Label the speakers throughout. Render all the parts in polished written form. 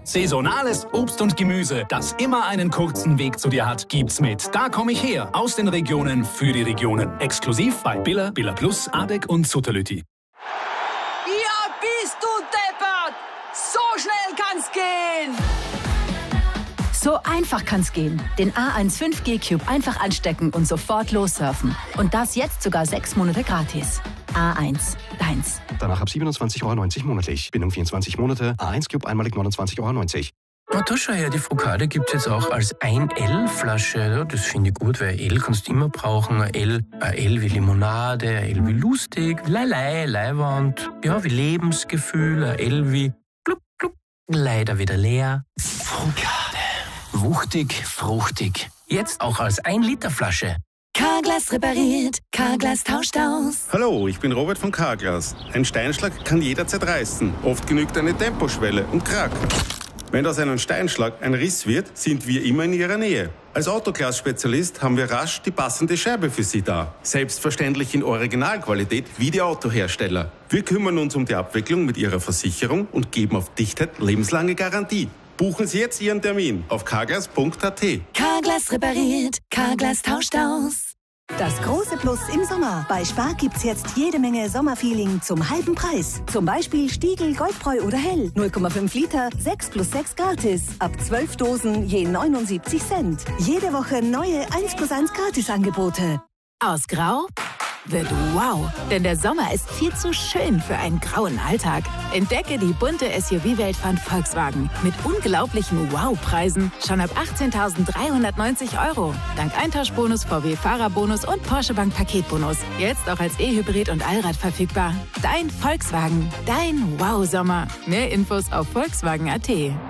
Speaker 1: Saisonales Obst und Gemüse, das immer einen kurzen Weg zu dir hat, gibt's mit Da komm ich her, aus den Regionen für die Regionen. Exklusiv bei Billa, Billa Plus, Adek und Sutterlüti.
Speaker 2: Ja, bist du deppert! So schnell kann's gehen!
Speaker 3: So einfach kann's gehen. Den A1 5G Cube einfach anstecken und sofort lossurfen. Und das jetzt sogar 6 Monate gratis. A1, deins.
Speaker 4: Danach ab 27,90 € monatlich. Binnen 24 Monate. A1 Cube einmalig 29,90 €.
Speaker 5: Na, da schau her, die Focaccia gibt es jetzt auch als 1L-Flasche. Ja, das finde ich gut, weil L kannst du immer brauchen. Ein L wie Limonade, ein L wie lustig, Leiwand, ja, wie Lebensgefühl, ein L wie gluck, gluck, leider wieder leer. Focaccia. Wuchtig, fruchtig. Jetzt auch als 1-Liter-Flasche.
Speaker 6: Carglass repariert, Carglass tauscht aus.
Speaker 7: Hallo, ich bin Robert von Carglass. Ein Steinschlag kann jederzeit reißen. Oft genügt eine Temposchwelle und Krack. Wenn aus einem Steinschlag ein Riss wird, sind wir immer in Ihrer Nähe. Als Autoglas-Spezialist haben wir rasch die passende Scheibe für Sie da. Selbstverständlich in Originalqualität wie die Autohersteller. Wir kümmern uns um die Abwicklung mit Ihrer Versicherung und geben auf Dichtheit lebenslange Garantie. Buchen Sie jetzt Ihren Termin auf carglass.at.
Speaker 6: Carglass repariert, Carglass tauscht aus.
Speaker 8: Das große Plus im Sommer. Bei Spar gibt's jetzt jede Menge Sommerfeeling zum halben Preis. Zum Beispiel Stiegel, Goldbräu oder Hell. 0,5 Liter, 6+6 gratis. Ab 12 Dosen je 79 Cent. Jede Woche neue 1+1 Gratisangebote.
Speaker 3: Aus Grau wird wow, denn der Sommer ist viel zu schön für einen grauen Alltag. Entdecke die bunte SUV-Welt von Volkswagen mit unglaublichen Wow-Preisen schon ab 18.390 €. Dank Eintauschbonus, VW-Fahrerbonus und Porsche Bank Paketbonus. Jetzt auch als E-Hybrid und Allrad verfügbar. Dein Volkswagen, dein Wow-Sommer. Mehr Infos auf Volkswagen.at.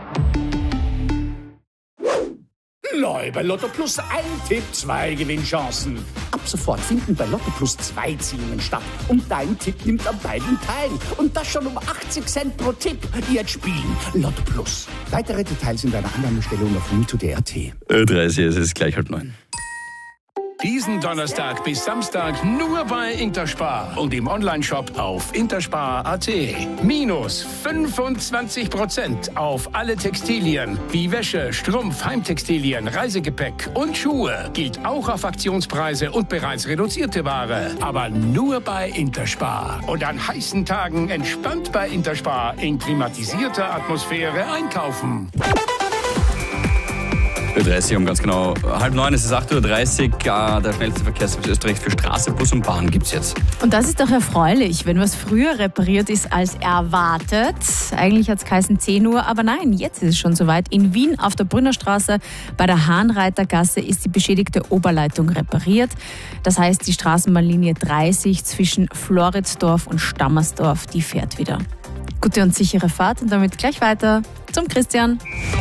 Speaker 9: Neu bei Lotto Plus ein Tipp, 2 Gewinnchancen. Ab sofort finden bei Lotto Plus 2 Ziehungen statt. Und dein Tipp nimmt an beiden teil. Und das schon um 80 Cent pro Tipp. Jetzt spielen Lotto Plus. Weitere Details in deiner Annahmestelle und auf win2d.at.
Speaker 5: 30, es ist gleich 8:30.
Speaker 1: Diesen Donnerstag bis Samstag nur bei Interspar und im Onlineshop auf interspar.at. Minus 25% auf alle Textilien wie Wäsche, Strumpf, Heimtextilien, Reisegepäck und Schuhe. Gilt auch auf Aktionspreise und bereits reduzierte Ware. Aber nur bei Interspar. Und an heißen Tagen entspannt bei Interspar in klimatisierter Atmosphäre einkaufen.
Speaker 5: 30 um ganz genau 8:30, es ist 8:30 Uhr. Der schnellste Verkehrsservice Österreich für Straße, Bus und Bahn gibt es jetzt.
Speaker 10: Und das ist doch erfreulich, wenn was früher repariert ist als erwartet. Eigentlich hat es geheißen 10 Uhr, aber nein, jetzt ist es schon soweit. In Wien auf der Brünnerstraße bei der Hahnreitergasse ist die beschädigte Oberleitung repariert. Das heißt, die Straßenbahnlinie 30 zwischen Floridsdorf und Stammersdorf, die fährt wieder. Gute und sichere Fahrt und damit gleich weiter zum Christian.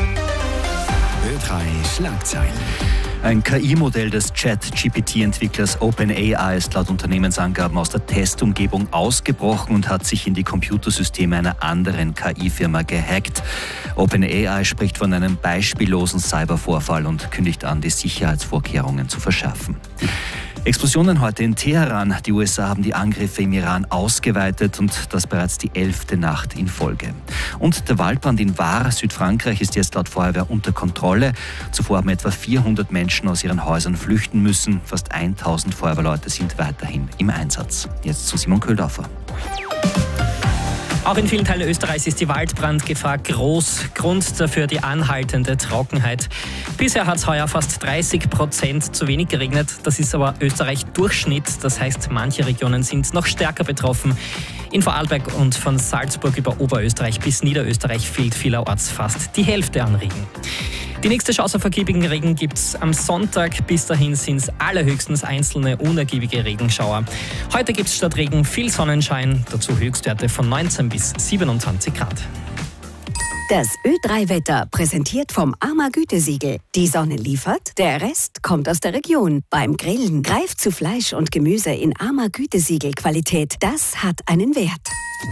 Speaker 11: Ö3 Schlagzeilen. Ein KI-Modell des Chat-GPT-Entwicklers OpenAI ist laut Unternehmensangaben aus der Testumgebung ausgebrochen und hat sich in die Computersysteme einer anderen KI-Firma gehackt. OpenAI spricht von einem beispiellosen Cybervorfall und kündigt an, die Sicherheitsvorkehrungen zu verschärfen. Explosionen heute in Teheran. Die USA haben die Angriffe im Iran ausgeweitet und das bereits die 11. Nacht in Folge. Und der Waldbrand in Var, Südfrankreich, ist jetzt laut Feuerwehr unter Kontrolle. Zuvor haben etwa 400 Menschen aus ihren Häusern flüchten müssen. Fast 1000 Feuerwehrleute sind weiterhin im Einsatz. Jetzt zu Simon Köhldorfer.
Speaker 12: Auch in vielen Teilen Österreichs ist die Waldbrandgefahr groß. Grund dafür die anhaltende Trockenheit. Bisher hat es heuer fast 30% zu wenig geregnet. Das ist aber Österreich Durchschnitt. Das heißt, manche Regionen sind noch stärker betroffen. In Vorarlberg und von Salzburg über Oberösterreich bis Niederösterreich fehlt vielerorts fast die Hälfte an Regen. Die nächste Chance auf ergiebigen Regen gibt es am Sonntag. Bis dahin sind es allerhöchstens einzelne unergiebige Regenschauer. Heute gibt es statt Regen viel Sonnenschein, dazu Höchstwerte von 19 bis 27 Grad.
Speaker 6: Das Ö3-Wetter präsentiert vom AMA Gütesiegel. Die Sonne liefert, der Rest kommt aus der Region. Beim Grillen greift zu Fleisch und Gemüse in AMA Gütesiegel Qualität. Das hat einen Wert.